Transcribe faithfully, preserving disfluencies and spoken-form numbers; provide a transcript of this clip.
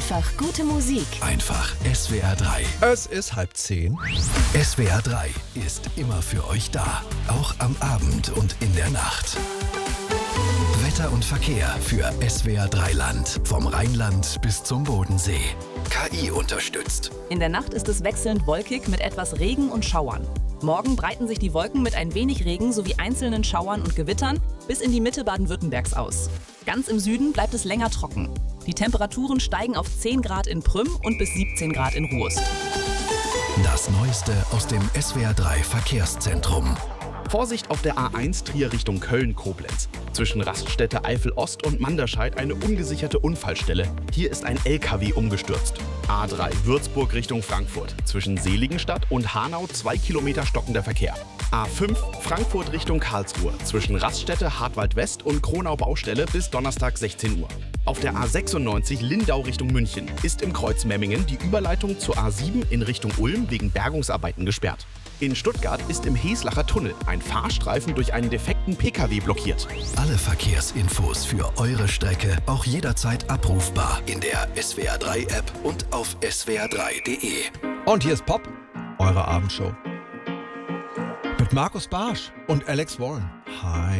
Einfach gute Musik. Einfach S W R drei. Es ist halb zehn. S W R drei ist immer für euch da. Auch am Abend und in der Nacht. Wetter und Verkehr für S W R drei Land. Vom Rheinland bis zum Bodensee. K I unterstützt. In der Nacht ist es wechselnd wolkig mit etwas Regen und Schauern. Morgen breiten sich die Wolken mit ein wenig Regen sowie einzelnen Schauern und Gewittern bis in die Mitte Baden-Württembergs aus. Ganz im Süden bleibt es länger trocken. Die Temperaturen steigen auf zehn Grad in Prüm und bis siebzehn Grad in Ruest. Das Neueste aus dem S W R drei Verkehrszentrum. Vorsicht auf der A eins Trier Richtung Köln-Koblenz. Zwischen Raststätte Eifel-Ost und Manderscheid eine ungesicherte Unfallstelle. Hier ist ein L K W umgestürzt. A drei Würzburg Richtung Frankfurt. Zwischen Seligenstadt und Hanau zwei Kilometer stockender Verkehr. A fünf Frankfurt Richtung Karlsruhe. Zwischen Raststätte Hartwald-West und Kronau-Baustelle bis Donnerstag sechzehn Uhr. Auf der A sechsundneunzig Lindau Richtung München ist im Kreuz Memmingen die Überleitung zur A sieben in Richtung Ulm wegen Bergungsarbeiten gesperrt. In Stuttgart ist im Heslacher Tunnel ein Fahrstreifen durch einen defekten P K W blockiert. Alle Verkehrsinfos für eure Strecke auch jederzeit abrufbar in der S W R drei App und auf S W R drei Punkt de. Und hier ist Pop, eure Abendshow. Mit Markus Barsch und Alex Warren. Hi.